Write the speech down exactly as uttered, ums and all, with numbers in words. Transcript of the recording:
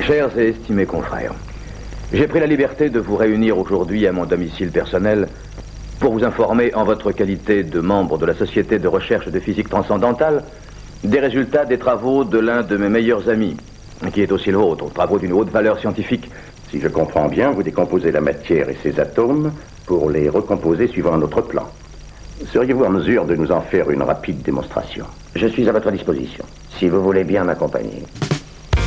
Chers et estimés confrères, j'ai pris la liberté de vous réunir aujourd'hui à mon domicile personnel pour vous informer en votre qualité de membre de la Société de recherche de physique transcendantale des résultats des travaux de l'un de mes meilleurs amis, qui est aussi le vôtre, travaux d'une haute valeur scientifique. Si je comprends bien, vous décomposez la matière et ses atomes pour les recomposer suivant un autre plan. Seriez-vous en mesure de nous en faire une rapide démonstration? Je suis à votre disposition, si vous voulez bien m'accompagner.